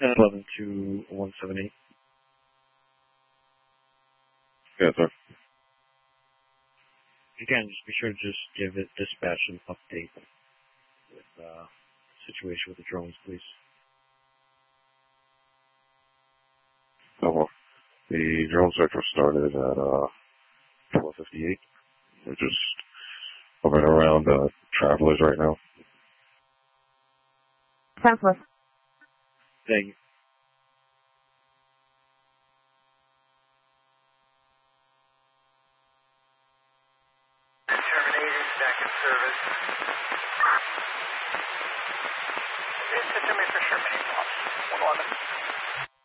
11 to 178. Yes, sir. Again, just be sure to just give it dispatch an update with situation with the drones, please. Oh, well, the drone search was started at 12:58. We're just hovering around travelers right now. Southwest. Thank you. Terminated, back in service. It's a Jimmy Fisher main box. 111.